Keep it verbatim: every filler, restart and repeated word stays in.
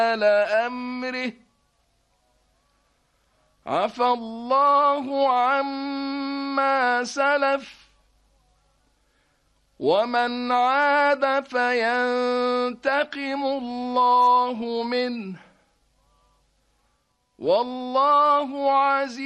أمره عفى الله عما سلف ومن عاد فينتقم الله منه والله عزيز